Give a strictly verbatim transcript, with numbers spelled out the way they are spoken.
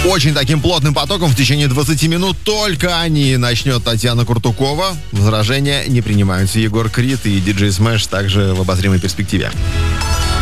очень таким плотным потоком в течение двадцати минут. Только они начнет Татьяна Куртукова. Возражения не принимаются. Егор Крид и диджей Смэш также в обозримой перспективе.